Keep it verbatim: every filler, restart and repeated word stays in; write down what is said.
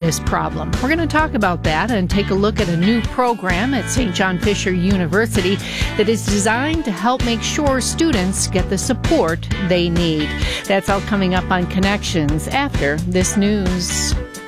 this problem? We're going to talk about that and take a look at a new program at Saint John Fisher University that is designed to help make sure students get the support they need. That's all coming up on Connections after this news.